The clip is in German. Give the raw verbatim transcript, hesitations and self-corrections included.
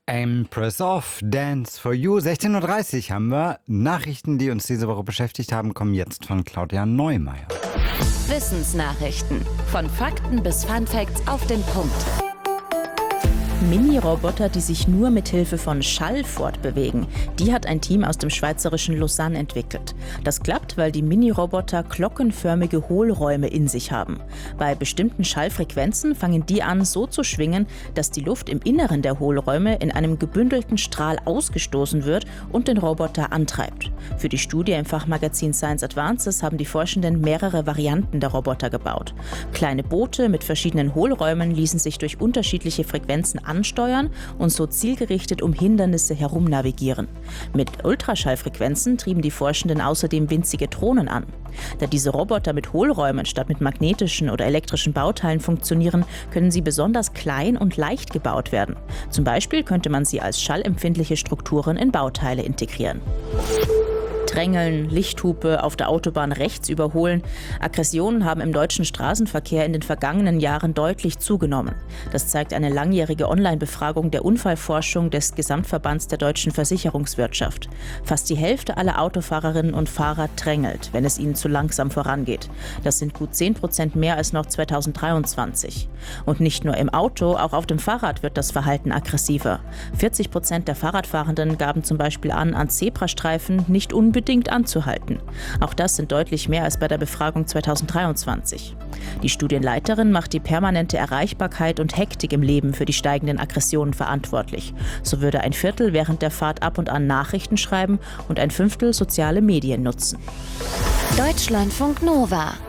Empress of Dance for You. sechzehn Uhr dreißig haben wir. Nachrichten, die uns diese Woche beschäftigt haben, kommen jetzt von Claudia Neumeier. Wissensnachrichten. Von Fakten bis Funfacts auf den Punkt. Mini-Roboter, die sich nur mit Hilfe von Schall fortbewegen. Die hat ein Team aus dem schweizerischen Lausanne entwickelt. Das klappt, weil die Mini-Roboter glockenförmige Hohlräume in sich haben. Bei bestimmten Schallfrequenzen fangen die an, so zu schwingen, dass die Luft im Inneren der Hohlräume in einem gebündelten Strahl ausgestoßen wird und den Roboter antreibt. Für die Studie im Fachmagazin Science Advances haben die Forschenden mehrere Varianten der Roboter gebaut. Kleine Boote mit verschiedenen Hohlräumen ließen sich durch unterschiedliche Frequenzen ansteuern und so zielgerichtet um Hindernisse herum navigieren. Mit Ultraschallfrequenzen trieben die Forschenden außerdem winzige Drohnen an. Da diese Roboter mit Hohlräumen statt mit magnetischen oder elektrischen Bauteilen funktionieren, können sie besonders klein und leicht gebaut werden. Zum Beispiel könnte man sie als schallempfindliche Strukturen in Bauteile integrieren. Drängeln, Lichthupe, auf der Autobahn rechts überholen. Aggressionen haben im deutschen Straßenverkehr in den vergangenen Jahren deutlich zugenommen. Das zeigt eine langjährige Online-Befragung der Unfallforschung des Gesamtverbands der deutschen Versicherungswirtschaft. Fast die Hälfte aller Autofahrerinnen und Fahrer drängelt, wenn es ihnen zu langsam vorangeht. Das sind gut zehn Prozent mehr als noch zweitausenddreiundzwanzig. Und nicht nur im Auto, auch auf dem Fahrrad wird das Verhalten aggressiver. vierzig Prozent der Fahrradfahrenden gaben zum Beispiel an, an Zebrastreifen nicht unbedingt anzuhalten. Auch das sind deutlich mehr als bei der Befragung zweitausenddreiundzwanzig. Die Studienleiterin macht die permanente Erreichbarkeit und Hektik im Leben für die steigenden Aggressionen verantwortlich. So würde ein Viertel während der Fahrt ab und an Nachrichten schreiben und ein Fünftel soziale Medien nutzen. Deutschlandfunk Nova